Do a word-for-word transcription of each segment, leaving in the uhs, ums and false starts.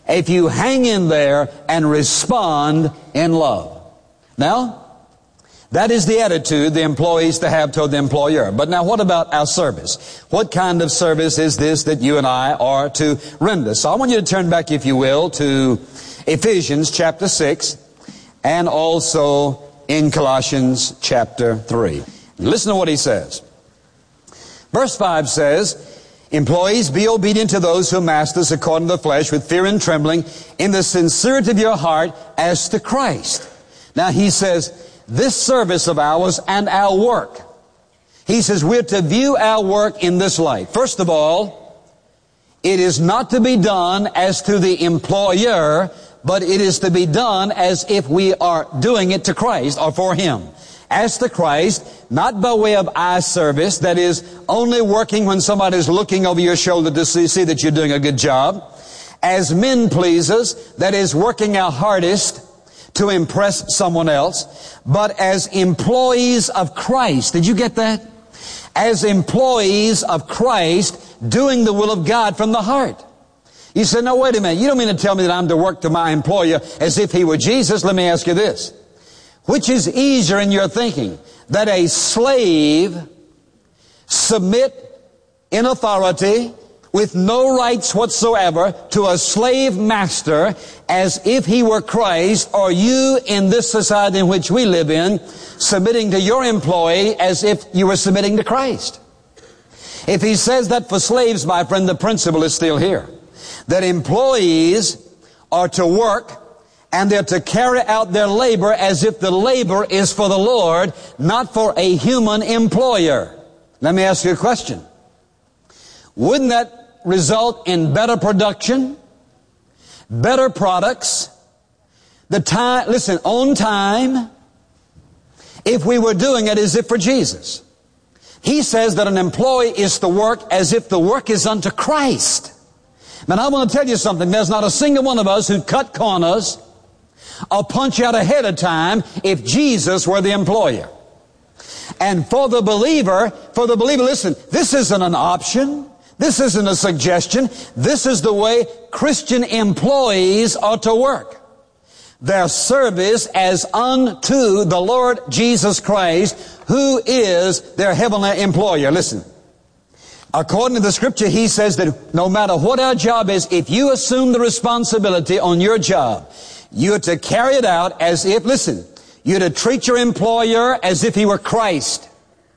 if you hang in there and respond in love. Now, that is the attitude the employees to have toward the employer. But now what about our service? What kind of service is this that you and I are to render? So I want you to turn back, if you will, to Ephesians chapter six and also in Colossians chapter three. Listen to what he says. Verse five says, employees, be obedient to those who are masters according to the flesh with fear and trembling in the sincerity of your heart as to Christ. Now he says, this service of ours and our work. He says we're to view our work in this light. First of all, it is not to be done as to the employer, but it is to be done as if we are doing it to Christ or for Him. As to Christ, not by way of eye service, that is only working when somebody is looking over your shoulder to see, see that you're doing a good job. As men pleasers, that is working our hardest to impress someone else, but as employees of Christ. Did you get that? As employees of Christ, doing the will of God from the heart. You say, no, wait a minute. You don't mean to tell me that I'm to work to my employer as if he were Jesus. Let me ask you this. Which is easier in your thinking? That a slave submit in authority with no rights whatsoever to a slave master as if he were Christ, or you in this society in which we live in submitting to your employee as if you were submitting to Christ? If he says that for slaves, my friend, the principle is still here. That employees are to work and they're to carry out their labor as if the labor is for the Lord, not for a human employer. Let me ask you a question. Wouldn't that result in better production, better products, the time, listen, on time, if we were doing it as if for Jesus? He says that an employee is to work as if the work is unto Christ. Now I want to tell you something. There's not a single one of us who'd cut corners or punch out ahead of time if Jesus were the employer. And for the believer, for the believer, listen, this isn't an option. This isn't a suggestion. This is the way Christian employees are to work. Their service as unto the Lord Jesus Christ, who is their heavenly employer. Listen, according to the Scripture, He says that no matter what our job is, if you assume the responsibility on your job, you're to carry it out as if, listen, you're to treat your employer as if he were Christ.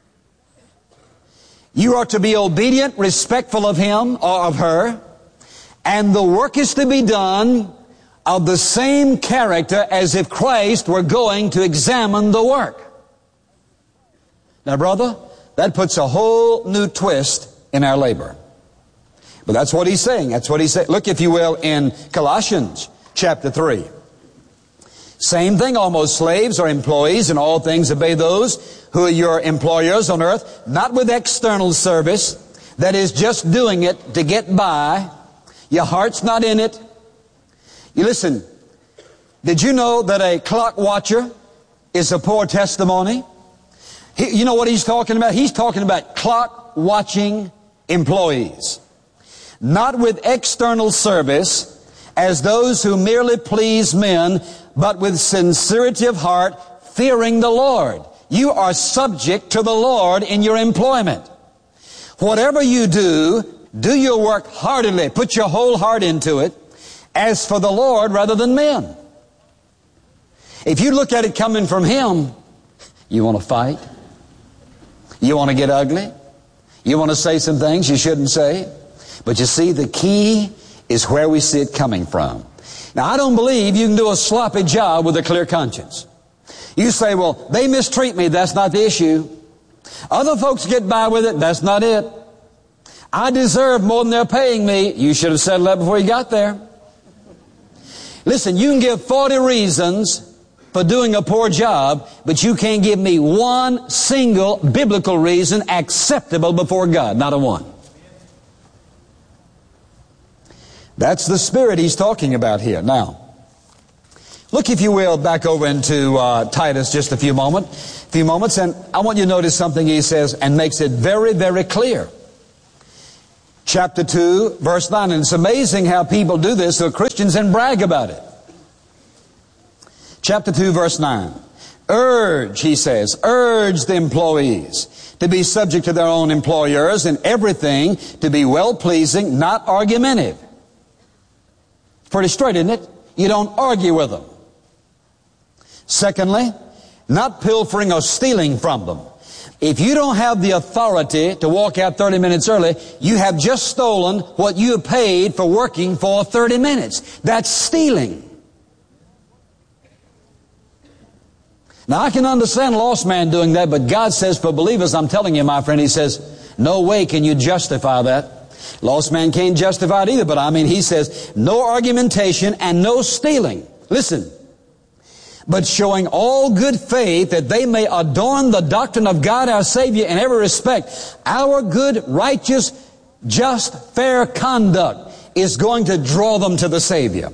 You are to be obedient, respectful of him or of her, and the work is to be done of the same character as if Christ were going to examine the work. Now, brother, that puts a whole new twist in our labor. But that's what he's saying. That's what he's saying. Look, if you will, in Colossians chapter three. Same thing, almost. Slaves or employees in all things obey those who are your employers on earth, not with external service, that is just doing it to get by. Your heart's not in it. You listen, did you know that a clock watcher is a poor testimony? He, you know what he's talking about? He's talking about clock watching employees. Not with external service as those who merely please men, but with sincerity of heart, fearing the Lord. You are subject to the Lord in your employment. Whatever you do, do your work heartily. Put your whole heart into it, as for the Lord rather than men. If you look at it coming from Him, you want to fight. You want to get ugly. You want to say some things you shouldn't say. But you see, the key is where we see it coming from. Now, I don't believe you can do a sloppy job with a clear conscience. You say, well, they mistreat me. That's not the issue. Other folks get by with it. That's not it. I deserve more than they're paying me. You should have settled that before you got there. Listen, you can give forty reasons for doing a poor job, but you can't give me one single biblical reason acceptable before God. Not a one. That's the spirit he's talking about here. Now, look, if you will, back over into uh, Titus just a few moment, few moments, and I want you to notice something he says and makes it very, very clear. chapter two, verse nine. And it's amazing how people do this who are Christians and brag about it. Chapter two, verse nine. Urge, he says, urge the employees to be subject to their own employers in everything, to be well-pleasing, not argumentative. Pretty straight, isn't it? You don't argue with them. Secondly, not pilfering or stealing from them. If you don't have the authority to walk out thirty minutes early, you have just stolen what you paid for working for thirty minutes. That's stealing. Now, I can understand a lost man doing that, but God says for believers, I'm telling you, my friend, He says, no way can you justify that. Lost man can't justify it either, but I mean, He says, no argumentation and no stealing. Listen. But showing all good faith that they may adorn the doctrine of God our Savior in every respect. Our good, righteous, just, fair conduct is going to draw them to the Savior.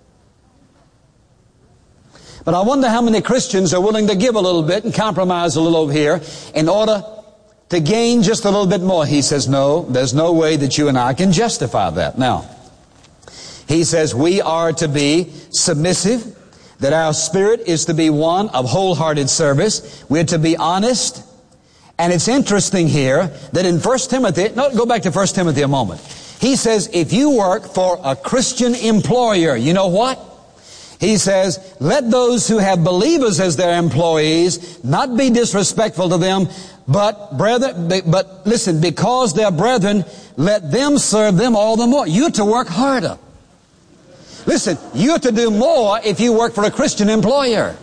But I wonder how many Christians are willing to give a little bit and compromise a little over here in order to gain just a little bit more. He says, no, there's no way that you and I can justify that. Now, He says we are to be submissive, that our spirit is to be one of wholehearted service. We're to be honest. And it's interesting here that in First Timothy, no, go back to First Timothy a moment. He says, if you work for a Christian employer, you know what? He says, let those who have believers as their employees not be disrespectful to them, but brethren, but listen, because they're brethren, let them serve them all the more. You're to work harder. Listen, you're to do more if you work for a Christian employer.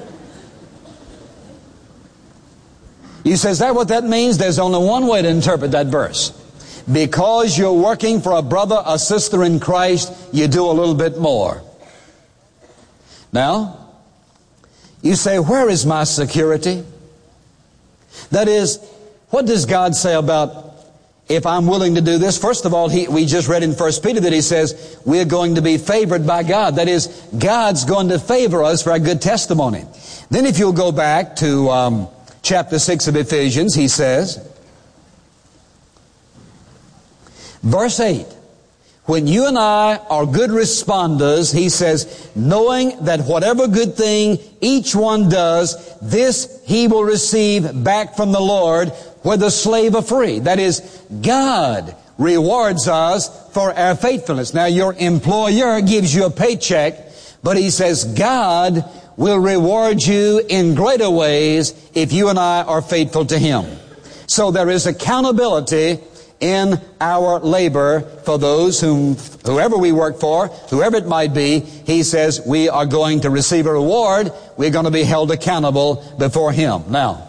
You say, is that what that means? There's only one way to interpret that verse. Because you're working for a brother or sister in Christ, you do a little bit more. Now, you say, where is my security? That is, what does God say about if I'm willing to do this? First of all, he, we just read in First Peter that He says we're going to be favored by God. That is, God's going to favor us for our good testimony. Then if you'll go back to um, chapter six of Ephesians, he says, verse eight, when you and I are good responders, he says, knowing that whatever good thing each one does, this he will receive back from the Lord, whether slave or free. That is, God rewards us for our faithfulness. Now, your employer gives you a paycheck, but he says God will reward you in greater ways if you and I are faithful to Him. So there is accountability in our labor for those whom, whoever we work for, whoever it might be. He says we are going to receive a reward. We're going to be held accountable before Him. Now,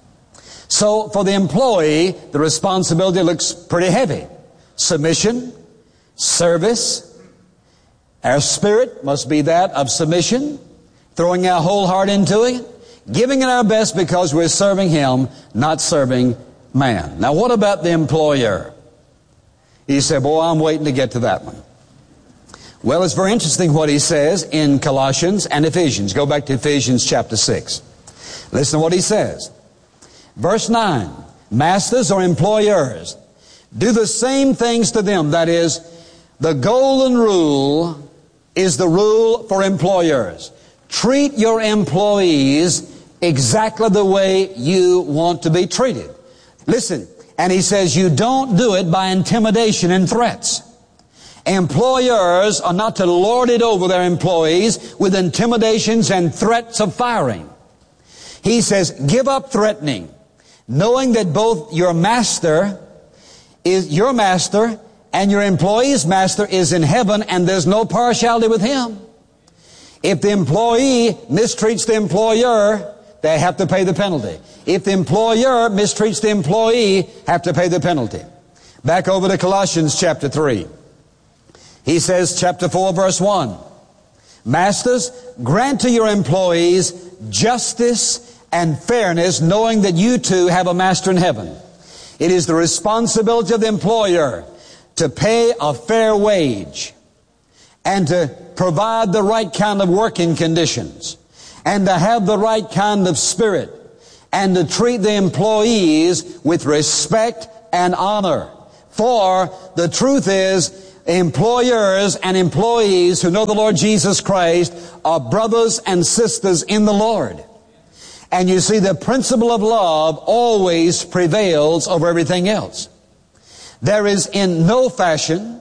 so for the employee, the responsibility looks pretty heavy. Submission, service. Our spirit must be that of submission, throwing our whole heart into it, giving it our best because we're serving Him, not serving man. Now, what about the employer? He said, boy, I'm waiting to get to that one. Well, it's very interesting what he says in Colossians and Ephesians. Go back to Ephesians chapter six. Listen to what he says. Verse nine, masters or employers, do the same things to them. That is, the golden rule is the rule for employers. Treat your employees exactly the way you want to be treated. Listen, and he says you don't do it by intimidation and threats. Employers are not to lord it over their employees with intimidations and threats of firing. He says, give up threatening, knowing that both your master is your master and your employee's master is in heaven, and there's no partiality with him. If the employee mistreats the employer, they have to pay the penalty. If the employer mistreats the employee, have to pay the penalty. Back over to Colossians chapter three. He says, chapter four, verse one, masters, grant to your employees justice and fairness, knowing that you too have a master in heaven. It is the responsibility of the employer to pay a fair wage and to provide the right kind of working conditions and to have the right kind of spirit and to treat the employees with respect and honor. For the truth is, employers and employees who know the Lord Jesus Christ are brothers and sisters in the Lord. And you see, the principle of love always prevails over everything else. There is in no fashion,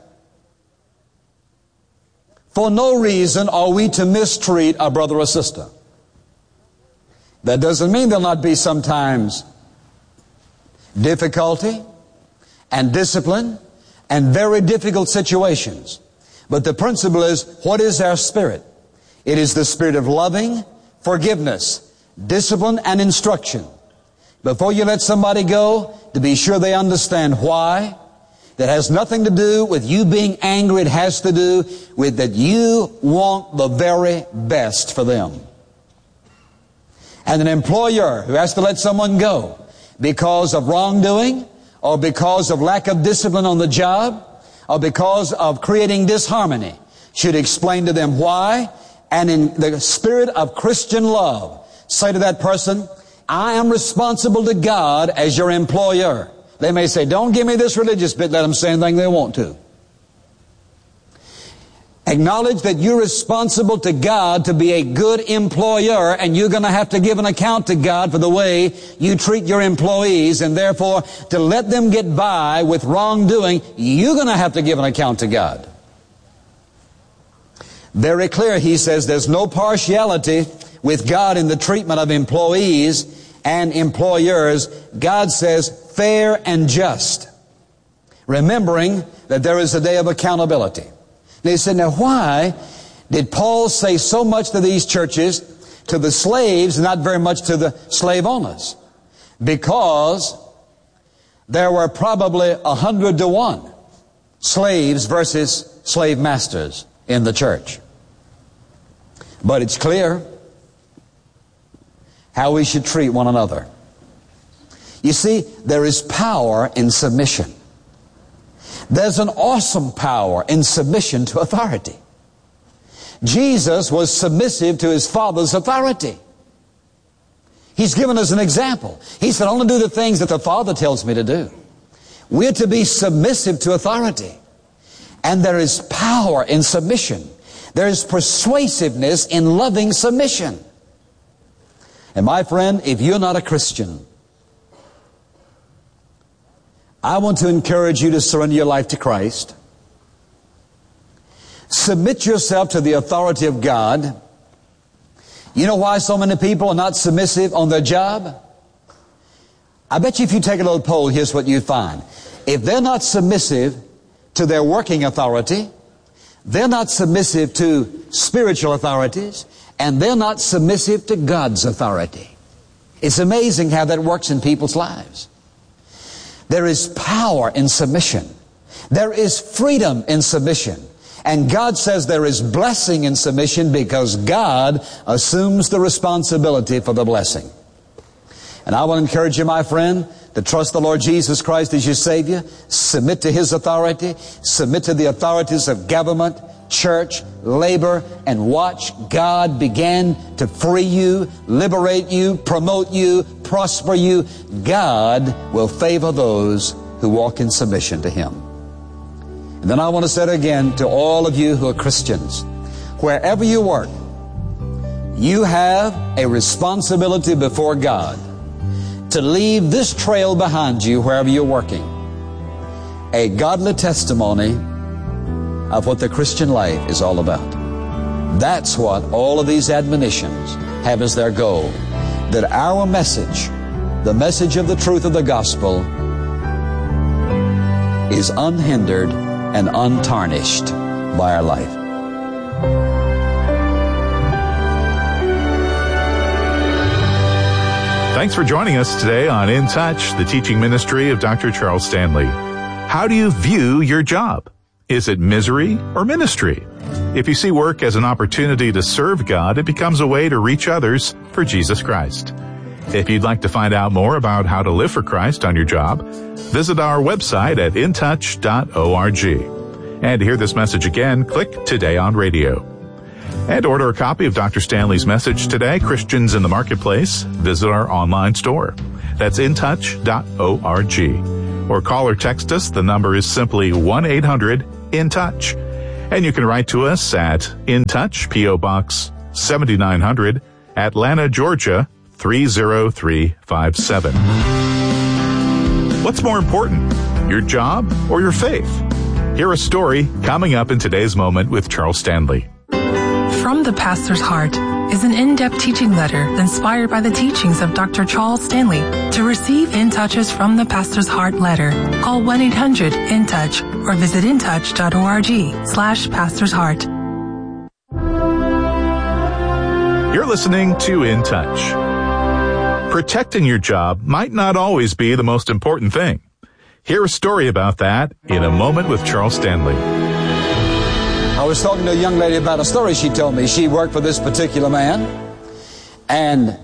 for no reason, are we to mistreat a brother or sister. That doesn't mean there'll not be sometimes difficulty and discipline and very difficult situations. But the principle is, what is our spirit? It is the spirit of loving forgiveness, discipline, and instruction. Before you let somebody go, to be sure they understand why. That has nothing to do with you being angry. It has to do with that you want the very best for them. And an employer who has to let someone go because of wrongdoing, or because of lack of discipline on the job, or because of creating disharmony, should explain to them why, and in the spirit of Christian love, say to that person, I am responsible to God as your employer. They may say, don't give me this religious bit, let them say anything they want to. Acknowledge that you're responsible to God to be a good employer, and you're going to have to give an account to God for the way you treat your employees, and therefore to let them get by with wrongdoing, you're going to have to give an account to God. Very clear, he says, there's no partiality with God in the treatment of employees and employers. God says fair and just, remembering that there is a day of accountability. They said, now why did Paul say so much to these churches, to the slaves, and not very much to the slave owners? Because there were probably a hundred to one slaves versus slave masters in the church. But it's clear how we should treat one another. You see, there is power in submission. There's an awesome power in submission to authority. Jesus was submissive to His Father's authority. He's given us an example. He said, only do the things that the Father tells me to do. We're to be submissive to authority. And there is power in submission. There is persuasiveness in loving submission. And my friend, if you're not a Christian, I want to encourage you to surrender your life to Christ. Submit yourself to the authority of God. You know why so many people are not submissive on their job? I bet you if you take a little poll, here's what you find. If they're not submissive to their working authority, they're not submissive to spiritual authorities, and they're not submissive to God's authority. It's amazing how that works in people's lives. There is power in submission. There is freedom in submission. And God says there is blessing in submission because God assumes the responsibility for the blessing. And I want to encourage you, my friend, to trust the Lord Jesus Christ as your Savior. Submit to His authority. Submit to the authorities of government, church, labor, and watch God begin to free you, liberate you, promote you, prosper you. God will favor those who walk in submission to Him. And then I want to say it again to all of you who are Christians. Wherever you work, you have a responsibility before God to leave this trail behind you wherever you're working. A godly testimony of what the Christian life is all about. That's what all of these admonitions have as their goal. That our message, the message of the truth of the gospel, is unhindered and untarnished by our life. Thanks for joining us today on In Touch, the teaching ministry of Doctor Charles Stanley. How do you view your job? Is it misery or ministry? If you see work as an opportunity to serve God, it becomes a way to reach others for Jesus Christ. If you'd like to find out more about how to live for Christ on your job, visit our website at in touch dot org. And to hear this message again, click Today on Radio. And order a copy of Doctor Stanley's message today, Christians in the Marketplace. Visit our online store. That's in touch dot org. or call or text us. The number is simply one eight hundred in touch. And you can write to us at In Touch, P O. Box seventy-nine hundred, Atlanta, Georgia three zero three five seven. What's more important, your job or your faith? Hear a story coming up in today's Moment with Charles Stanley. From the Pastor's Heart is an in-depth teaching letter inspired by the teachings of Doctor Charles Stanley. To receive In Touch's From the Pastor's Heart letter, call one eight hundred in touch or visit intouch.org slash Pastor's Heart. You're listening to In Touch. Protecting your job might not always be the most important thing. Hear a story about that in a Moment with Charles Stanley. I was talking to a young lady about a story she told me. She worked for this particular man, and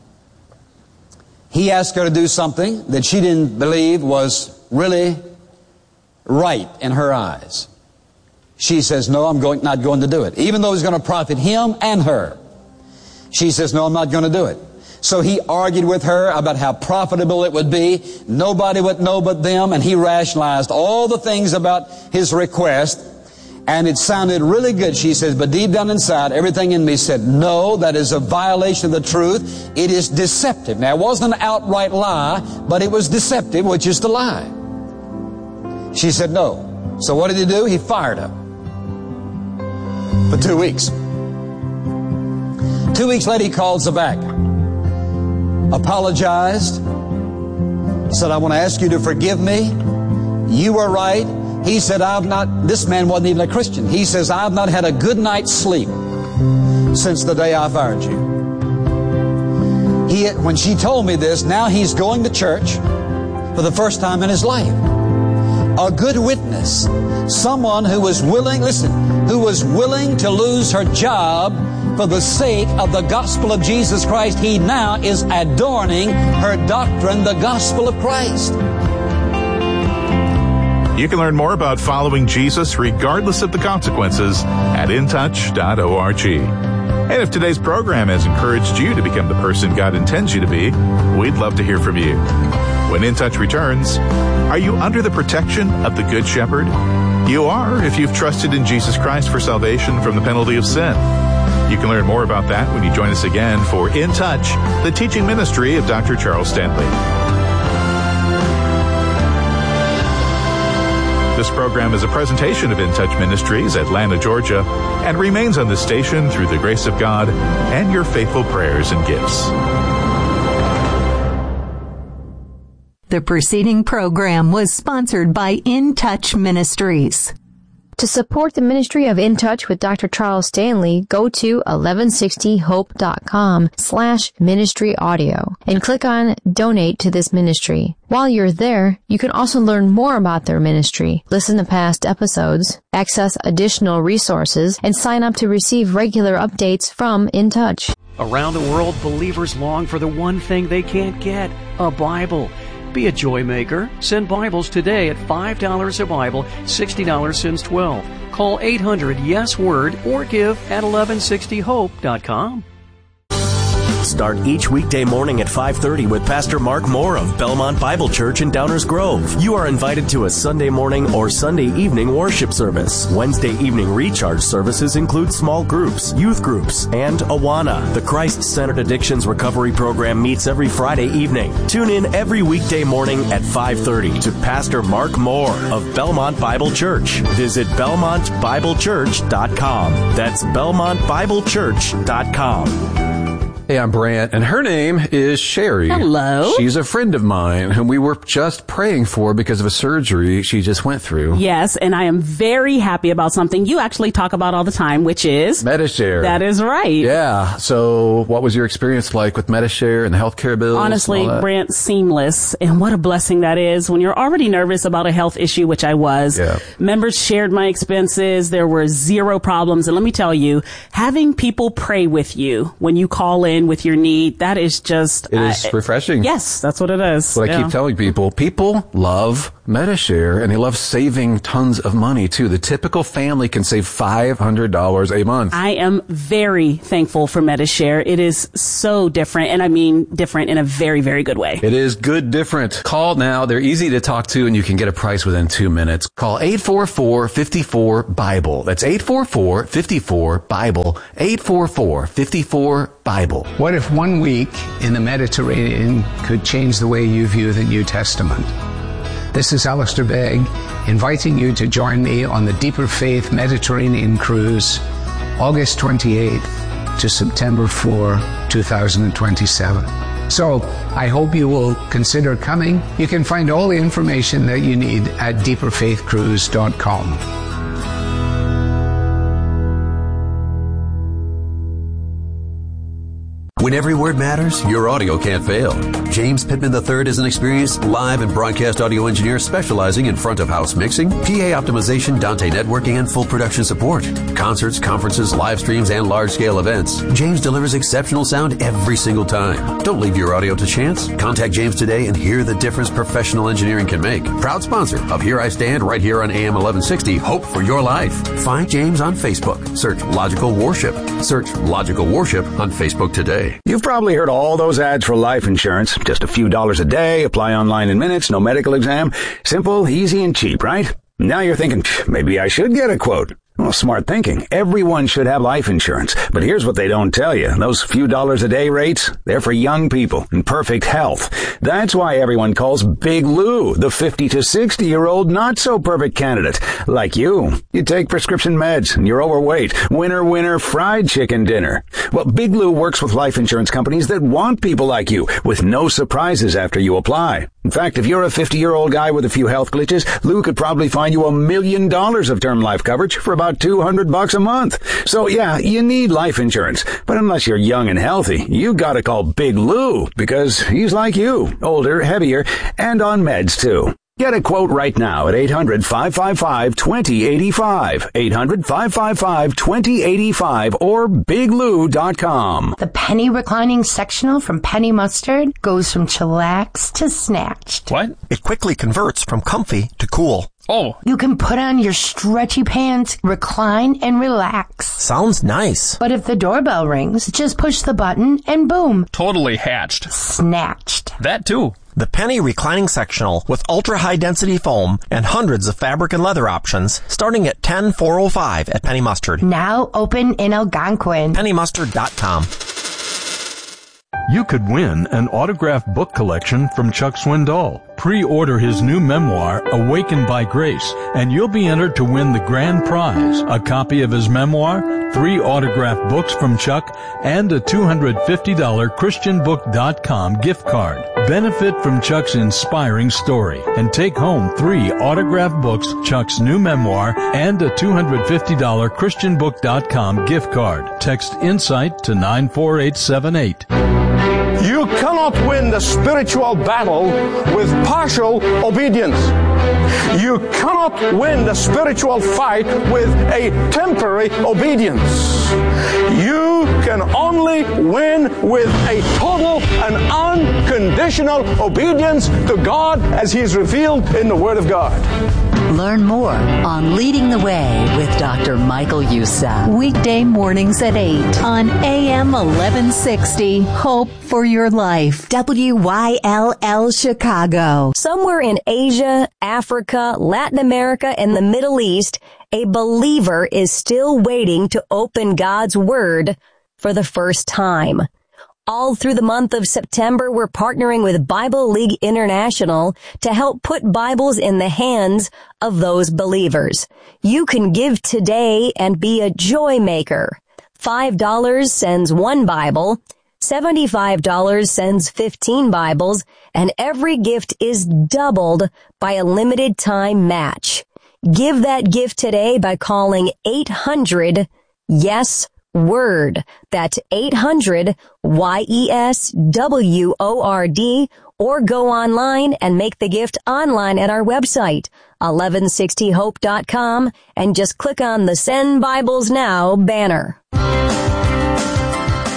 he asked her to do something that she didn't believe was really right in her eyes. She says, no, I'm going, not going to do it. Even though it's going to profit him and her. She says, no, I'm not going to do it. So he argued with her about how profitable it would be. Nobody would know but them, and he rationalized all the things about his request. And it sounded really good, she says, but deep down inside, everything in me said, no, that is a violation of the truth. It is deceptive. Now, it wasn't an outright lie, but it was deceptive, which is to lie. She said no. So what did he do? He fired her for two weeks. Two weeks later, he calls her back, apologized, said, I want to ask you to forgive me. You were right. He said, I've not, this man wasn't even a Christian. He says, I've not had a good night's sleep since the day I fired you. He, when she told me this, now he's going to church for the first time in his life. A good witness. Someone who was willing, listen, who was willing to lose her job for the sake of the gospel of Jesus Christ. He now is adorning her doctrine, the gospel of Christ. You can learn more about following Jesus regardless of the consequences at in touch dot org. And if today's program has encouraged you to become the person God intends you to be, we'd love to hear from you. When In Touch returns, are you under the protection of the Good Shepherd? You are if you've trusted in Jesus Christ for salvation from the penalty of sin. You can learn more about that when you join us again for In Touch, the teaching ministry of Doctor Charles Stanley. This program is a presentation of In Touch Ministries, Atlanta, Georgia, and remains on this station through the grace of God and your faithful prayers and gifts. The preceding program was sponsored by In Touch Ministries. To support the ministry of In Touch with Doctor Charles Stanley, go to eleven sixty hope dot com slash ministry audio and click on Donate to this ministry. While you're there, you can also learn more about their ministry, listen to past episodes, access additional resources, and sign up to receive regular updates from In Touch. Around the world, believers long for the one thing they can't get, a Bible. Be a joy maker. Send Bibles today at five dollars a Bible, sixty dollars since twelve. Call eight hundred yes word or give at eleven sixty hope dot com. Start each weekday morning at five thirty with Pastor Mark Moore of Belmont Bible Church in Downers Grove. You are invited to a Sunday morning or Sunday evening worship service. Wednesday evening recharge services include small groups, youth groups, and Awana. The Christ-Centered Addictions Recovery Program meets every Friday evening. Tune in every weekday morning at five thirty to Pastor Mark Moore of Belmont Bible Church. Visit belmont bible church dot com. That's belmont bible church dot com. Hey, I'm Brant, and her name is Sherry. Hello. She's a friend of mine whom we were just praying for because of a surgery she just went through. Yes, and I am very happy about something you actually talk about all the time, which is Medi-Share. That is right. Yeah. So what was your experience like with Medi-Share and the healthcare bills? Honestly, Brant, seamless. And what a blessing that is when you're already nervous about a health issue, which I was. Yeah. Members shared my expenses. There were zero problems. And let me tell you, having people pray with you when you call in with your need, that is just it is uh, refreshing. Yes, that's what it is. What yeah. I keep telling people, people love MediShare, and they love saving tons of money, too. The typical family can save five hundred dollars a month. I am very thankful for MediShare. It is so different, and I mean different in a very, very good way. It is good different. Call now. They're easy to talk to, and you can get a price within two minutes. Call eight four four, five four, Bible. That's eight four four, five four, Bible. eight four four, five four, Bible. What if one week in the Mediterranean could change the way you view the New Testament? This is Alistair Begg, inviting you to join me on the Deeper Faith Mediterranean Cruise, August twenty-eighth to September fourth, two thousand twenty-seven. So, I hope you will consider coming. You can find all the information that you need at deeper faith cruise dot com. When every word matters, your audio can't fail. James Pittman the third is an experienced live and broadcast audio engineer specializing in front-of-house mixing, P A optimization, Dante networking, and full production support. Concerts, conferences, live streams, and large-scale events. James delivers exceptional sound every single time. Don't leave your audio to chance. Contact James today and hear the difference professional engineering can make. Proud sponsor of Here I Stand right here on A M eleven sixty. Hope for your life. Find James on Facebook. Search Logical Worship. Search Logical Worship on Facebook today. You've probably heard all those ads for life insurance. Just a few dollars a day, apply online in minutes, no medical exam. Simple, easy, and cheap, right? Now you're thinking, maybe I should get a quote. Well, smart thinking. Everyone should have life insurance. But here's what they don't tell you. Those few dollars a day rates, they're for young people in perfect health. That's why everyone calls Big Lou the fifty to sixty year old not so perfect candidate. Like you. You take prescription meds and you're overweight. Winner, winner, fried chicken dinner. Well, Big Lou works with life insurance companies that want people like you with no surprises after you apply. In fact, if you're a fifty year old guy with a few health glitches, Lou could probably find you a million dollars of term life coverage for about two hundred bucks a month. So yeah, you need life insurance. But unless you're young and healthy, you gotta call Big Lou because he's like you, older, heavier, and on meds too. Get a quote right now at eight hundred, five five five, two zero eight five, eight hundred, five five five, two zero eight five, or big lou dot com. The penny reclining sectional from Penny Mustard goes from chillax to snatched. What? It quickly converts from comfy to cool. Oh. You can put on your stretchy pants, recline, and relax. Sounds nice. But if the doorbell rings, just push the button and boom. Totally hatched. Snatched. That too. The Penny Reclining Sectional with ultra-high density foam and hundreds of fabric and leather options starting at ten thousand four hundred five at Penny Mustard. Now open in Algonquin. penny mustard dot com. You could win an autographed book collection from Chuck Swindoll. Pre-order his new memoir, Awakened by Grace, and you'll be entered to win the grand prize, a copy of his memoir, three autographed books from Chuck, and a two hundred fifty dollars christian book dot com gift card. Benefit from Chuck's inspiring story and take home three autographed books, Chuck's new memoir, and a two hundred fifty dollars christian book dot com gift card. Text INSIGHT to nine four eight seven eight. You cannot win the spiritual battle with partial obedience. You cannot win the spiritual fight with a temporary obedience. You can only win with a total and unconditional obedience to God as He is revealed in the Word of God. Learn more on Leading the Way with Doctor Michael Youssef. Weekday mornings at eight on A M eleven sixty. Hope for your life. W Y L L Chicago. Somewhere in Asia, Africa, Latin America, and the Middle East, a believer is still waiting to open God's Word for the first time. All through the month of September, we're partnering with Bible League International to help put Bibles in the hands of those believers. You can give today and be a joy maker. five dollars sends one Bible, seventy-five dollars sends fifteen Bibles, and every gift is doubled by a limited time match. Give that gift today by calling eight hundred YES Word. That's eight hundred Y E S W O R D, or go online and make the gift online at our website, eleven sixty hope dot com, and just click on the Send Bibles Now banner.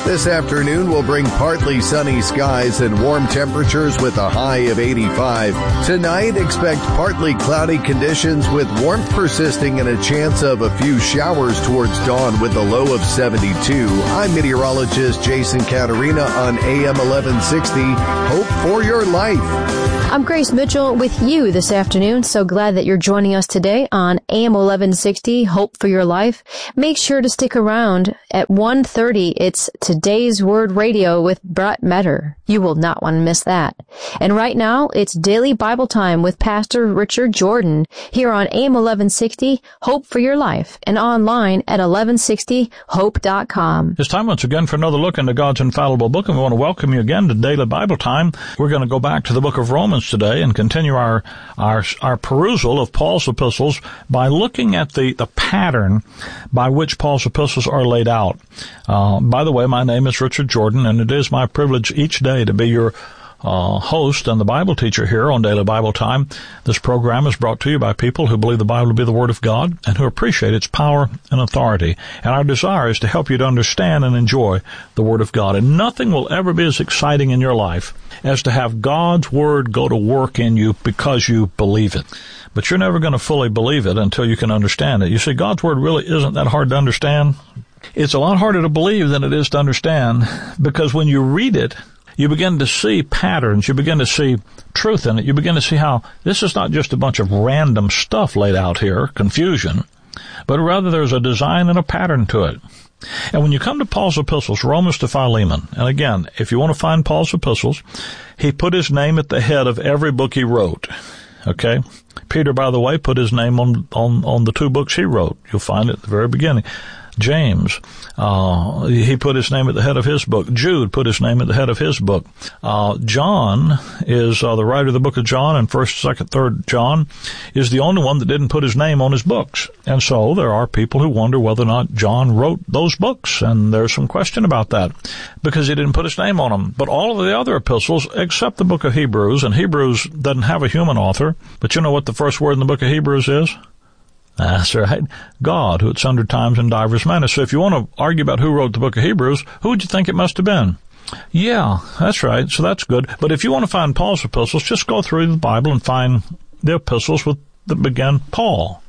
This afternoon will bring partly sunny skies and warm temperatures with a high of eighty-five. Tonight, expect partly cloudy conditions with warmth persisting and a chance of a few showers towards dawn with a low of seventy-two. I'm meteorologist Jason Caterina on A M eleven sixty. Hope for your life. I'm Grace Mitchell with you this afternoon. So glad that you're joining us today on A M eleven sixty, Hope for Your Life. Make sure to stick around. At one thirty, it's Today's Word Radio with Brett Metter. You will not want to miss that. And right now, it's Daily Bible Time with Pastor Richard Jordan here on A M eleven sixty, Hope for Your Life, and online at eleven sixty hope dot com. It's time once again for another look into God's infallible book, and we want to welcome you again to Daily Bible Time. We're going to go back to the book of Romans today and continue our our our perusal of Paul's epistles by looking at the, the pattern by which Paul's epistles are laid out. Uh, by the way, my name is Richard Jordan, and it is my privilege each day to be your Uh, host and the Bible teacher here on Daily Bible Time. This program is brought to you by people who believe the Bible to be the Word of God and who appreciate its power and authority. And our desire is to help you to understand and enjoy the Word of God. And nothing will ever be as exciting in your life as to have God's Word go to work in you because you believe it. But you're never going to fully believe it until you can understand it. You see, God's Word really isn't that hard to understand. It's a lot harder to believe than it is to understand, because when you read it, you begin to see patterns. You begin to see truth in it. You begin to see how this is not just a bunch of random stuff laid out here, confusion, but rather there's a design and a pattern to it. And when you come to Paul's epistles, Romans to Philemon, and again, if you want to find Paul's epistles, he put his name at the head of every book he wrote. Okay? Peter, by the way, put his name on, on, on the two books he wrote. You'll find it at the very beginning. James, uh, he put his name at the head of his book. Jude put his name at the head of his book. Uh, John is uh, the writer of the book of John, and first, second, third John is the only one that didn't put his name on his books. And so there are people who wonder whether or not John wrote those books, and there's some question about that because he didn't put his name on them. But all of the other epistles, except the book of Hebrews, and Hebrews doesn't have a human author, but you know what the first word in the book of Hebrews is? That's right. God, who at sundry times and divers manners. So if you want to argue about who wrote the book of Hebrews, who would you think it must have been? Yeah, that's right. So that's good. But if you want to find Paul's epistles, just go through the Bible and find the epistles with, that begin Paul.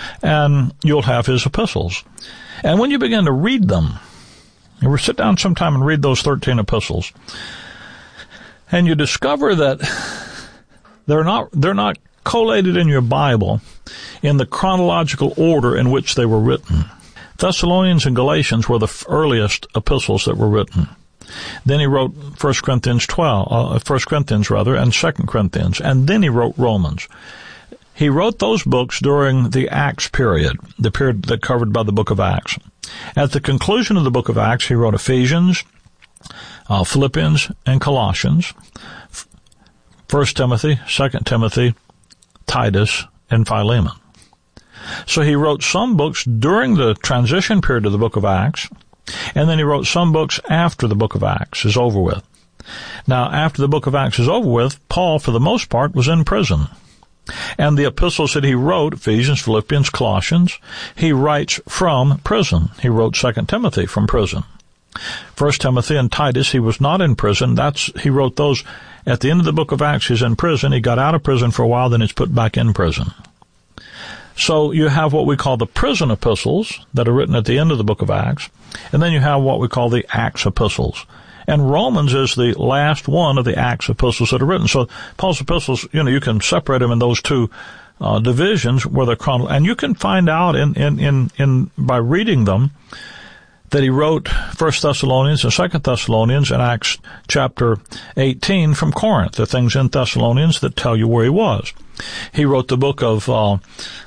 And you'll have his epistles. And when you begin to read them, you will sit down sometime and read those thirteen epistles, and you discover that they're not, they're not collated in your Bible in the chronological order in which they were written. Thessalonians and Galatians were the earliest epistles that were written. Then he wrote First Corinthians twelve, uh, First Corinthians rather, and Second Corinthians, and then he wrote Romans. He wrote those books during the Acts period, the period that covered by the book of Acts. At the conclusion of the book of Acts, he wrote Ephesians, uh, Philippians, and Colossians, First Timothy, Second Timothy, Titus, and Philemon. So he wrote some books during the transition period of the book of Acts, and then he wrote some books after the book of Acts is over with. Now, after the book of Acts is over with, Paul, for the most part, was in prison. And the epistles that he wrote, Ephesians, Philippians, Colossians, he writes from prison. He wrote Second Timothy from prison. First Timothy and Titus, he was not in prison. That's, he wrote those at the end of the book of Acts. He's in prison. He got out of prison for a while, then he's put back in prison. So you have what we call the prison epistles that are written at the end of the book of Acts, and then you have what we call the Acts epistles. And Romans is the last one of the Acts epistles that are written. So Paul's epistles, you know, you can separate them in those two uh, divisions where they're chronological, and you can find out in, in, in, in by reading them that he wrote First Thessalonians and Second Thessalonians in Acts chapter eighteen from Corinth. There are things in Thessalonians that tell you where he was. He wrote the book of, uh,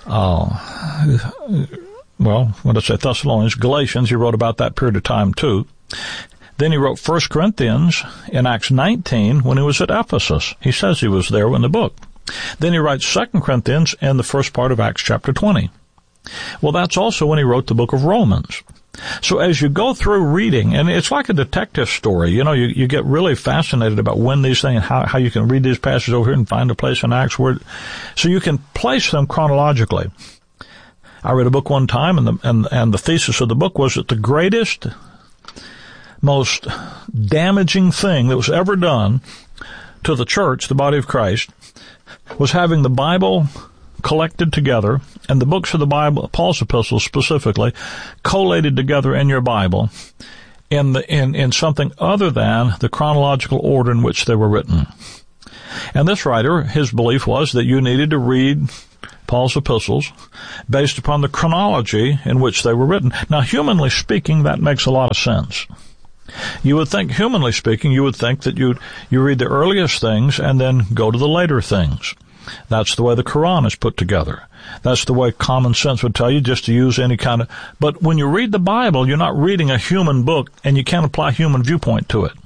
uh, well, what did I say, Thessalonians, Galatians. He wrote about that period of time too. Then he wrote First Corinthians in Acts nineteen when he was at Ephesus. He says he was there in the book. Then he writes Second Corinthians in the first part of Acts chapter twenty. Well, that's also when he wrote the book of Romans. So as you go through reading, and it's like a detective story, you know, you, you get really fascinated about when these things, how, how you can read these passages over here and find a place in Acts where, so you can place them chronologically. I read a book one time, and the, and, and the thesis of the book was that the greatest most damaging thing that was ever done to the church, the body of Christ, was having the Bible collected together and the books of the Bible, Paul's epistles specifically, collated together in your Bible in the in, in something other than the chronological order in which they were written. And this writer, his belief was that you needed to read Paul's epistles based upon the chronology in which they were written. Now, humanly speaking, that makes a lot of sense. You would think, humanly speaking, you would think that you you read the earliest things and then go to the later things. That's the way the Quran is put together. That's the way common sense would tell you, just to use any kind of... But when you read the Bible, you're not reading a human book, and you can't apply human viewpoint to it.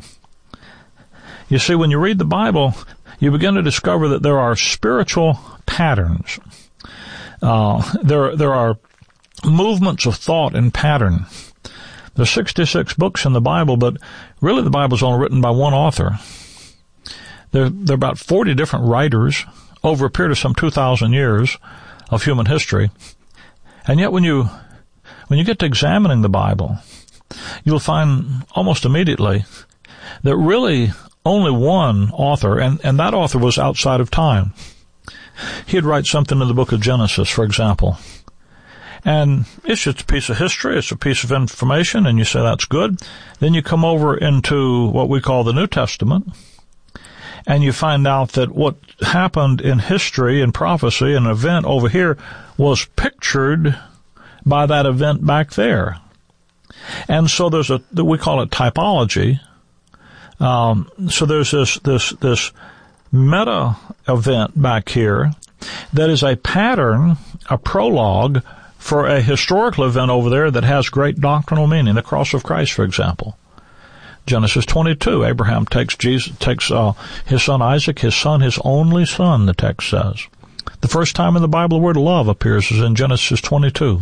You see, when you read the Bible, you begin to discover that there are spiritual patterns. Uh, there, there are movements of thought and pattern. There's sixty-six books in the Bible, but really the Bible's only written by one author. There, there are about forty different writers over a period of some two thousand years of human history. And yet when you, when you get to examining the Bible, you'll find almost immediately that really only one author, and, and that author was outside of time. He'd write something in the book of Genesis, for example. And it's just a piece of history, it's a piece of information, and you say that's good. Then you come over into what we call the New Testament, and you find out that what happened in history and prophecy, an event over here, was pictured by that event back there. And so there's a, we call it typology. Um, so there's this, this, this meta event back here that is a pattern, a prologue for a historical event over there that has great doctrinal meaning. The cross of Christ, for example. Genesis twenty-two, Abraham takes Jesus, takes uh, his son Isaac, his son, his only son, the text says. The first time in the Bible the word love appears is in Genesis twenty-two.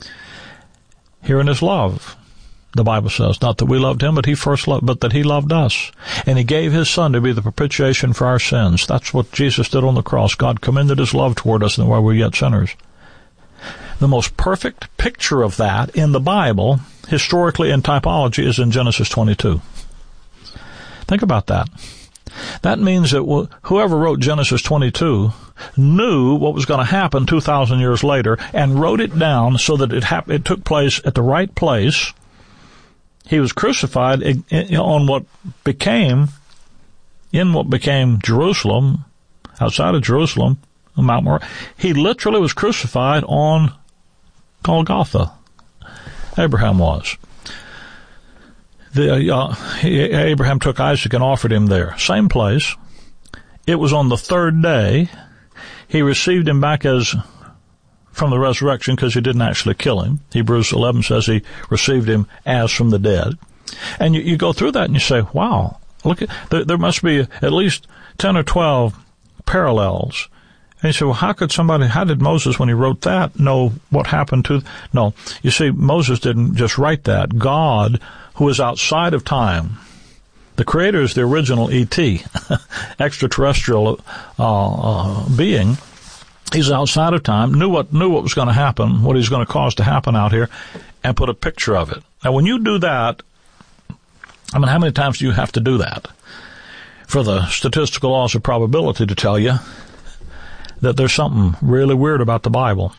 Herein is love, the Bible says, not that we loved him, but he first loved, but that he loved us. And he gave his son to be the propitiation for our sins. That's what Jesus did on the cross. God commended his love toward us while we were yet sinners. The most perfect picture of that in the Bible, historically in typology, is in Genesis twenty-two. Think about that. That means that whoever wrote Genesis twenty-two knew what was going to happen two thousand years later and wrote it down so that it hap- it took place at the right place. He was crucified on what became, in what became Jerusalem, outside of Jerusalem, Mount Moriah. He literally was crucified on Golgotha. Abraham was. The, uh, Abraham took Isaac and offered him there. Same place. It was on the third day. He received him back as from the resurrection because he didn't actually kill him. Hebrews eleven says he received him as from the dead. And you, you go through that and you say, wow, look at, there, there must be at least ten or twelve parallels. And you say, well, how could somebody, how did Moses, when he wrote that, know what happened to, no, you see, Moses didn't just write that. God, who is outside of time, the Creator is the original E T, extraterrestrial uh, uh, being. He's outside of time, knew what knew what was going to happen, what he was going to cause to happen out here, and put a picture of it. Now, when you do that, I mean, how many times do you have to do that for the statistical laws of probability to tell you that there's something really weird about the Bible?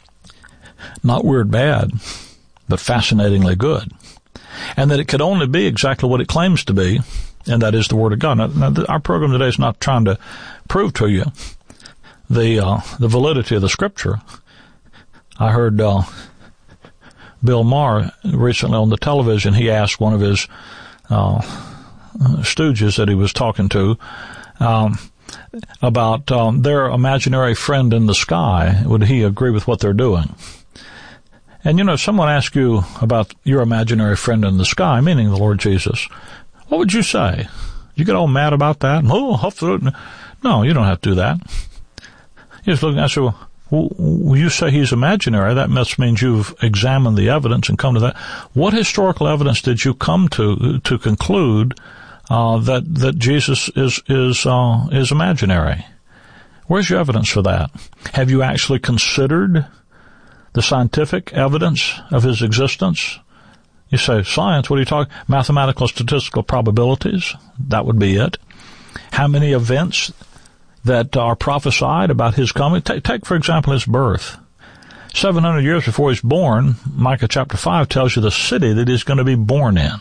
Not weird bad, but fascinatingly good. And that it could only be exactly what it claims to be, and that is the Word of God. Now, now our program today is not trying to prove to you the uh, the validity of the Scripture. I heard uh, Bill Maher recently on the television. He asked one of his uh, stooges that he was talking to um, about um, their imaginary friend in the sky. Would he agree with what they're doing? And, you know, if someone asks you about your imaginary friend in the sky, meaning the Lord Jesus, what would you say? You get all mad about that? Oh, huff through it. No, you don't have to do that. You just look and say, well, you say he's imaginary. That must mean you've examined the evidence and come to that. What historical evidence did you come to to conclude uh, that that Jesus is is uh, is imaginary? Where's your evidence for that? Have you actually considered the scientific evidence of his existence You say, science, what are you talking? Mathematical statistical probabilities, that would be it. How many events that are prophesied about his coming? Take, take for example, his birth. seven hundred years before he's born, Micah chapter five tells you the city that he's going to be born in.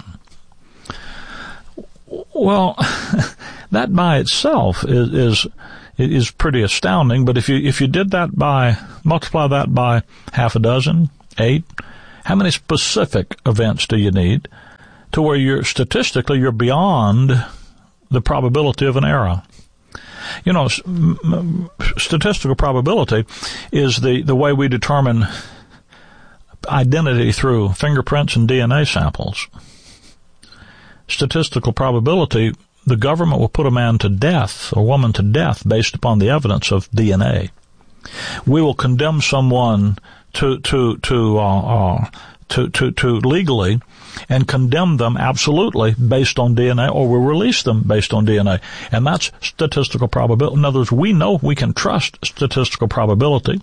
Well, that by itself is, is is pretty astounding, but if you if you did that by, multiply that by half a dozen, eight, how many specific events do you need to where you're statistically you're beyond the probability of an error? You know, statistical probability is the, the way we determine identity through fingerprints and D N A samples. Statistical probability, the government will put a man to death, or woman to death, based upon the evidence of D N A. We will condemn someone to to to uh, uh, to to to legally and condemn them absolutely based on D N A, or we'll release them based on D N A. And that's statistical probability. In other words, we know we can trust statistical probability.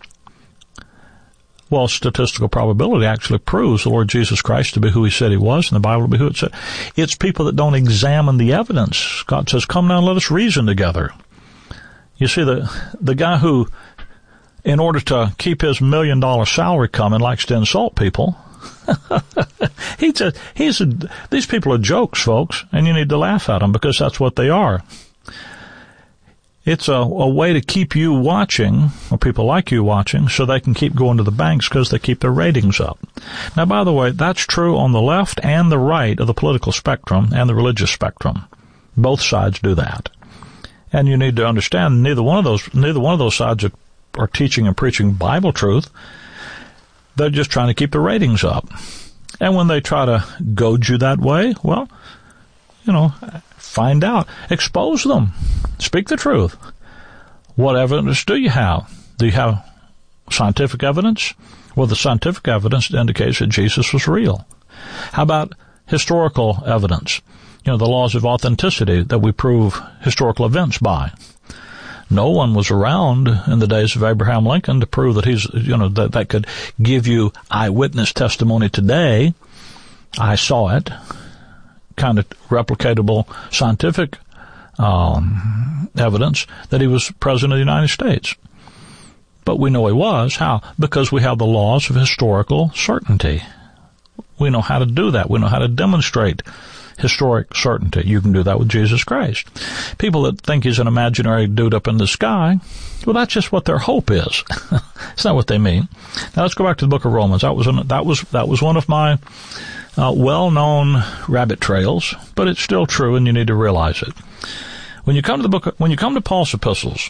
Well, statistical probability actually proves the Lord Jesus Christ to be who he said he was, and the Bible to be who it said. It's people that don't examine the evidence. God says, come now and let us reason together. You see, the the guy who, in order to keep his million dollar salary coming, likes to insult people, he said, he's a, these people are jokes, folks, and you need to laugh at them because that's what they are. It's a, a way to keep you watching, or people like you watching, so they can keep going to the banks because they keep their ratings up. Now, by the way, that's true on the left and the right of the political spectrum and the religious spectrum. Both sides do that. And you need to understand neither one of those, neither one of those sides are, are teaching and preaching Bible truth. They're just trying to keep the ratings up. And when they try to goad you that way, well, you know, find out. Expose them. Speak the truth. What evidence do you have? Do you have scientific evidence? Well, the scientific evidence indicates that Jesus was real. How about historical evidence? You know, the laws of authenticity that we prove historical events by. No one was around in the days of Abraham Lincoln to prove that he's, you know, that, that could give you eyewitness testimony today. I saw it. Kind of replicatable scientific um, evidence that he was president of the United States. But we know he was. How? Because we have the laws of historical certainty. We know how to do that. We know how to demonstrate historic certainty. You can do that with Jesus Christ. People that think he's an imaginary dude up in the sky, well, that's just what their hope is. It's not what they mean. Now let's go back to the book of Romans. That was an, that was that was one of my uh, well-known rabbit trails, but it's still true, and you need to realize it. When you come to the book, when you come to Paul's epistles,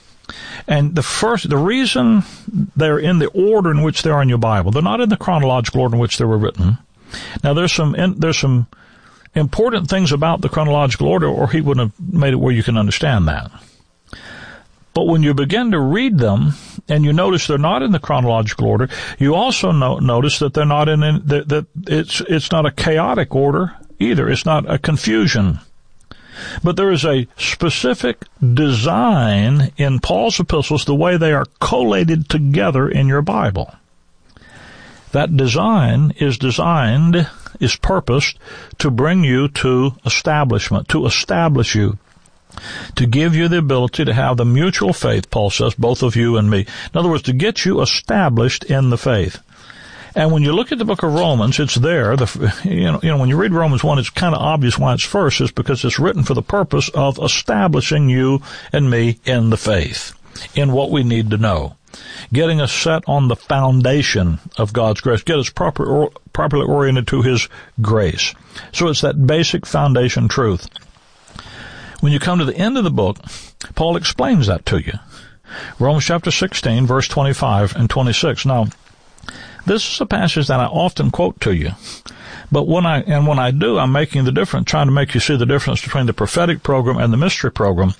and the first, the reason they're in the order in which they are in your Bible, they're not in the chronological order in which they were written. Now there's some there's some important things about the chronological order, or he wouldn't have made it where you can understand that. But when you begin to read them, and you notice they're not in the chronological order, you also no- notice that they're not in, in that, that it's it's not a chaotic order either. It's not a confusion. But there is a specific design in Paul's epistles, the way they are collated together in your Bible. That design is designed, is purposed to bring you to establishment, to establish you, to give you the ability to have the mutual faith, Paul says, both of you and me. In other words, to get you established in the faith. And when you look at the book of Romans, it's there. The, you know, you know, when you read Romans one, it's kind of obvious why it's first, is because it's written for the purpose of establishing you and me in the faith, in what we need to know, getting us set on the foundation of God's grace, get us proper, or, properly oriented to His grace. So it's that basic foundation truth. When you come to the end of the book, Paul explains that to you. Romans chapter sixteen, verse twenty-five and twenty-six. Now, this is a passage that I often quote to you. But when I, and when I do, I'm making the difference, trying to make you see the difference between the prophetic program and the mystery program.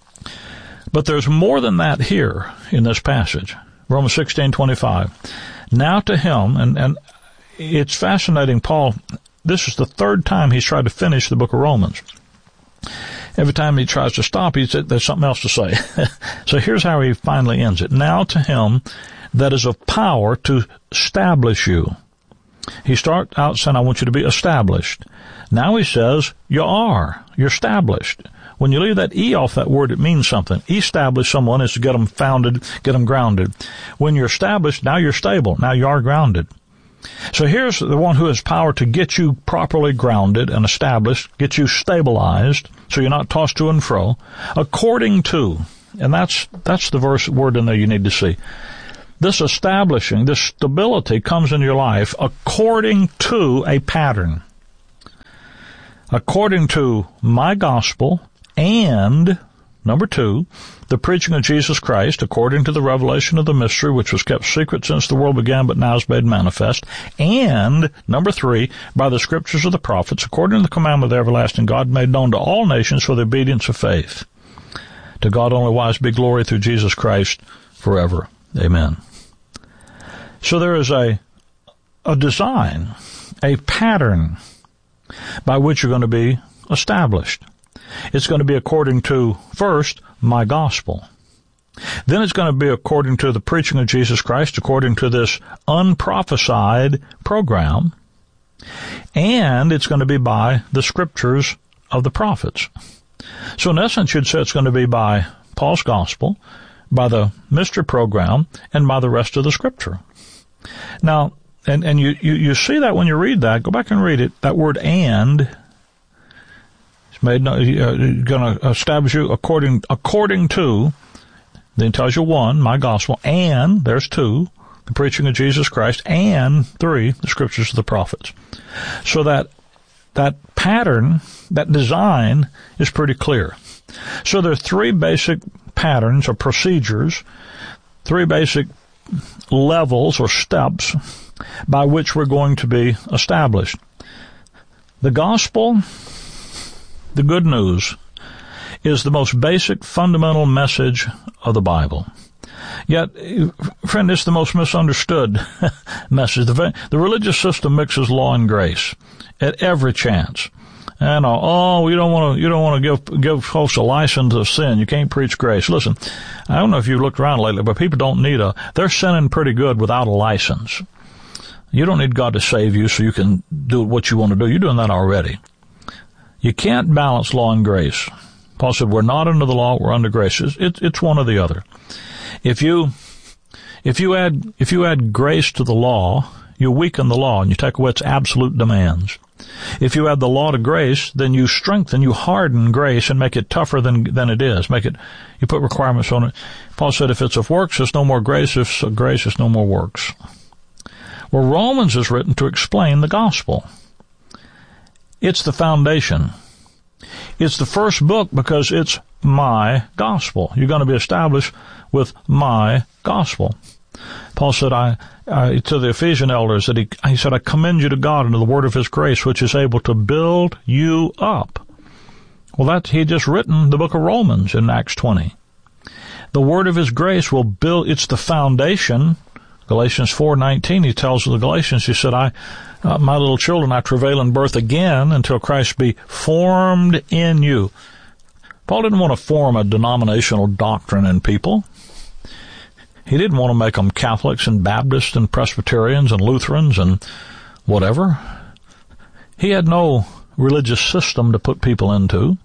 But there's more than that here in this passage. Romans sixteen twenty-five. Now to him, and, and it's fascinating, Paul, this is the third time he's tried to finish the book of Romans. Every time he tries to stop, he said there's something else to say. So here's how he finally ends it. Now to him that is of power to establish you He starts out saying, I want you to be established. Now he says, you are. You're established. When you leave that E off that word, it means something. Establish someone is to get them founded, get them grounded. When you're established, now you're stable. Now you are grounded. So here's the one who has power to get you properly grounded and established, get you stabilized, so you're not tossed to and fro, according to, and that's, that's the verse word in there you need to see. This establishing, this stability comes in your life according to a pattern. According to my gospel and, number two, the preaching of Jesus Christ, according to the revelation of the mystery, which was kept secret since the world began, but now is made manifest. And, number three, by the scriptures of the prophets, according to the commandment of the everlasting God, made known to all nations for the obedience of faith. To God only wise be glory through Jesus Christ forever. Amen. So there is a, a design, a pattern by which you're going to be established. It's going to be according to, first, my gospel. Then it's going to be according to the preaching of Jesus Christ, according to this unprophesied program. And it's going to be by the scriptures of the prophets. So in essence, you'd say it's going to be by Paul's gospel, by the mystery program, and by the rest of the scripture. Now, and, and you, you, you see that when you read that. Go back and read it. That word and is made, uh, going to establish you according, according to, then it tells you one, my gospel, and there's two, the preaching of Jesus Christ, and three, the scriptures of the prophets. So that, that pattern, that design is pretty clear. So there are three basic patterns or procedures, three basic levels or steps by which we're going to be established. The gospel, the good news, is the most basic fundamental message of the Bible. Yet, friend, it's the most misunderstood message. The, the religious system mixes law and grace at every chance. And uh, oh, we don't want to. You don't want to give give folks a license to sin. You can't preach grace. Listen, I don't know if you've looked around lately, but people don't need a. They're sinning pretty good without a license. You don't need God to save you so you can do what you want to do. You're doing that already. You can't balance law and grace. Paul said, "We're not under the law; we're under grace." It's, it, it's one or the other. If you if you add if you add grace to the law, you weaken the law and you take away its absolute demands. If you add the law to grace, then you strengthen, you harden grace and make it tougher than than it is. Make it, you put requirements on it. Paul said, if it's of works, it's no more grace. If it's grace, it's no more works. Well, Romans is written to explain the gospel. It's the foundation. It's the first book because it's my gospel. You're going to be established with my gospel. Paul said, I, I to the Ephesian elders, that he, he said, I commend you to God and to the word of his grace, which is able to build you up. Well, that, he had just written the book of Romans in Acts twenty. The word of his grace will build, it's the foundation. Galatians four nineteen, he tells the Galatians, he said, I, uh, my little children, I travail in birth again until Christ be formed in you. Paul didn't want to form a denominational doctrine in people. He didn't want to make them Catholics and Baptists and Presbyterians and Lutherans and whatever. He had no religious system to put people into.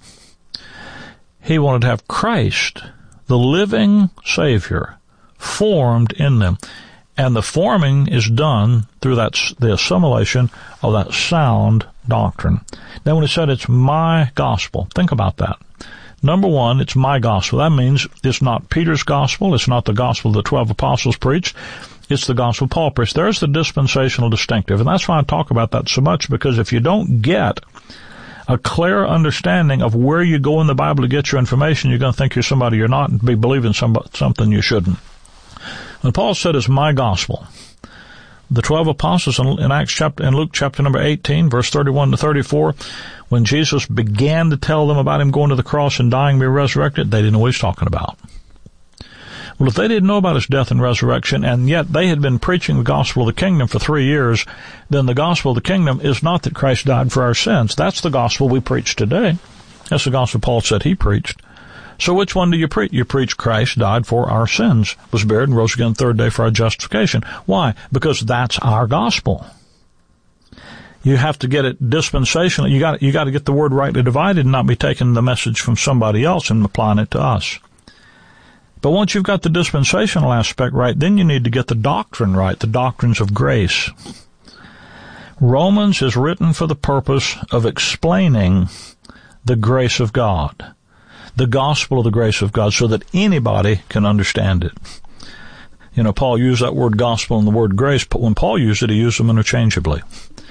He wanted to have Christ, the living Savior, formed in them. And the forming is done through that, the assimilation of that sound doctrine. Then when he said it's my gospel, think about that. Number one, it's my gospel. That means it's not Peter's gospel. It's not the gospel the twelve apostles preached. It's the gospel Paul preached. There's the dispensational distinctive. And that's why I talk about that so much, because if you don't get a clear understanding of where you go in the Bible to get your information, you're going to think you're somebody you're not and be believing somebody, something you shouldn't. When Paul said it's my gospel, the twelve apostles in, in Acts chapter, in Luke chapter number eighteen, verse thirty-one to thirty-four, when Jesus began to tell them about him going to the cross and dying and being resurrected, they didn't know what he's talking about. Well, if they didn't know about his death and resurrection, and yet they had been preaching the gospel of the kingdom for three years, then the gospel of the kingdom is not that Christ died for our sins. That's the gospel we preach today. That's the gospel Paul said he preached. So which one do you preach? You preach Christ died for our sins, was buried and rose again the third day for our justification. Why? Because that's our gospel. You have to get it dispensationally. You got you got to get the word rightly divided and not be taking the message from somebody else and applying it to us. But once you've got the dispensational aspect right, then you need to get the doctrine right, the doctrines of grace. Romans is written for the purpose of explaining the grace of God, the gospel of the grace of God, so that anybody can understand it. You know, Paul used that word gospel and the word grace, but when Paul used it, he used them interchangeably.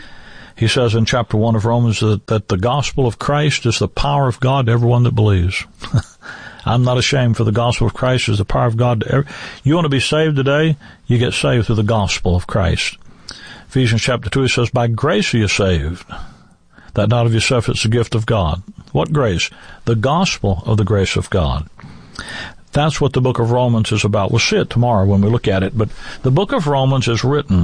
He says in chapter one of Romans that, that the gospel of Christ is the power of God to everyone that believes. I'm not ashamed, for the gospel of Christ is the power of God to every... You want to be saved today? You get saved through the gospel of Christ. Ephesians chapter two, it says, by grace are you saved, that not of yourself, it's the gift of God. What grace? The gospel of the grace of God. That's what the book of Romans is about. We'll see it tomorrow when we look at it, but the book of Romans is written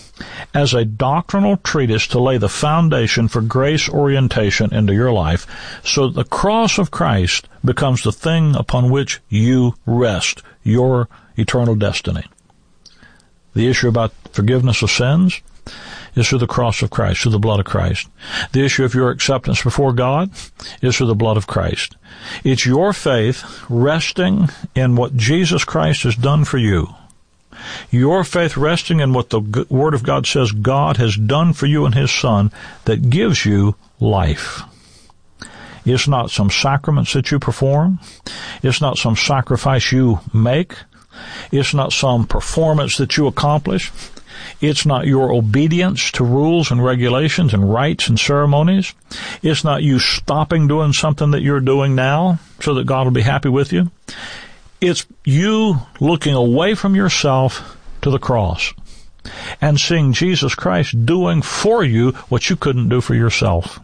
as a doctrinal treatise to lay the foundation for grace orientation into your life, so that the cross of Christ becomes the thing upon which you rest, your eternal destiny. The issue about forgiveness of sins is through the cross of Christ, through the blood of Christ. The issue of your acceptance before God is through the blood of Christ. It's your faith resting in what Jesus Christ has done for you. Your faith resting in what the Word of God says God has done for you and His Son that gives you life. It's not some sacraments that you perform. It's not some sacrifice you make. It's not some performance that you accomplish. It's not your obedience to rules and regulations and rites and ceremonies. It's not you stopping doing something that you're doing now so that God will be happy with you. It's you looking away from yourself to the cross and seeing Jesus Christ doing for you what you couldn't do for yourself.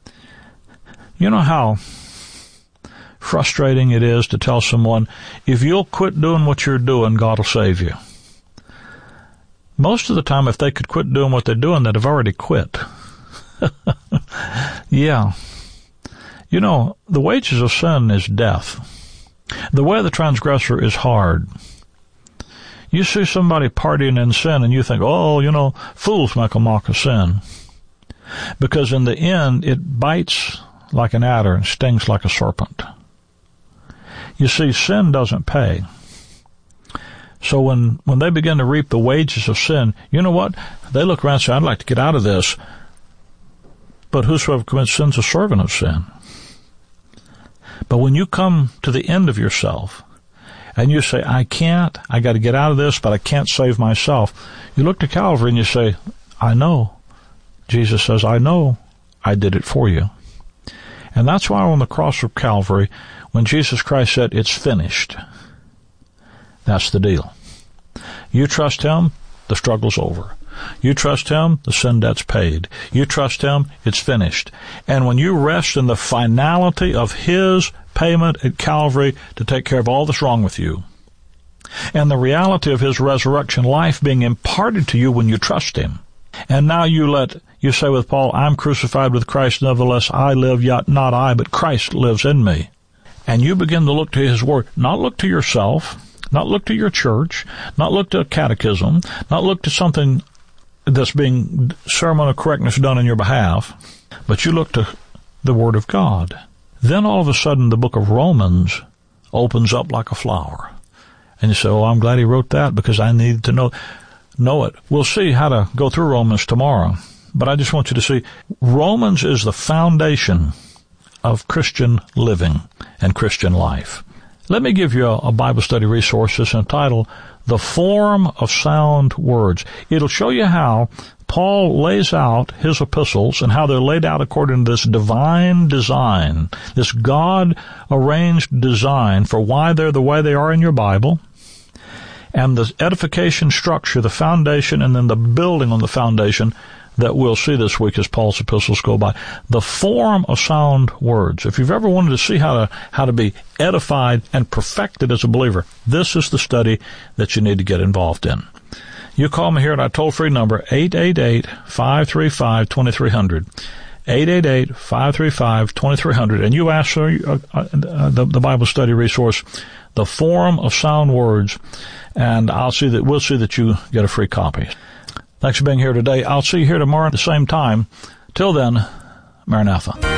You know how frustrating it is to tell someone, if you'll quit doing what you're doing, God will save you. Most of the time, if they could quit doing what they're doing, they'd have already quit. Yeah. You know, the wages of sin is death. The way of the transgressor is hard. You see somebody partying in sin and you think, oh, you know, fools make a mock of sin. Because in the end, it bites like an adder and stings like a serpent. You see, sin doesn't pay. So when, when they begin to reap the wages of sin, you know what? They look around and say, I'd like to get out of this. But whosoever commits sin is a servant of sin. But when you come to the end of yourself and you say, I can't, I got to get out of this, but I can't save myself, you look to Calvary and you say, I know. Jesus says, I know I did it for you. And that's why on the cross of Calvary, when Jesus Christ said, it's finished, that's the deal. You trust Him, the struggle's over. You trust Him, the sin debt's paid. You trust Him, it's finished. And when you rest in the finality of His payment at Calvary to take care of all that's wrong with you, and the reality of His resurrection life being imparted to you when you trust Him, and now you let, you say with Paul, I'm crucified with Christ, nevertheless I live, yet not I, but Christ lives in me. And you begin to look to His Word, not look to yourself, not look to your church, not look to a catechism, not look to something that's being sermon of correctness done on your behalf, but you look to the Word of God. Then all of a sudden the book of Romans opens up like a flower. And you say, oh, I'm glad he wrote that because I need to know, know it. We'll see how to go through Romans tomorrow. But I just want you to see, Romans is the foundation of Christian living and Christian life. Let me give you a, a Bible study resource that's entitled The Form of Sound Words. It'll show you how Paul lays out his epistles and how they're laid out according to this divine design, this God-arranged design for why they're the way they are in your Bible, and the edification structure, the foundation, and then the building on the foundation that we'll see this week as Paul's epistles go by. The form of sound words. If you've ever wanted to see how to how to be edified and perfected as a believer, this is the study that you need to get involved in. You call me here at our toll-free number, eight eight eight, five three five, two three zero zero, eight eight eight, five three five, two three zero zero, and you ask for uh, uh, the, the Bible study resource, The Form of Sound Words, and I'll see that we'll see that you get a free copy. Thanks for being here today. I'll see you here tomorrow at the same time. Till then, Maranatha.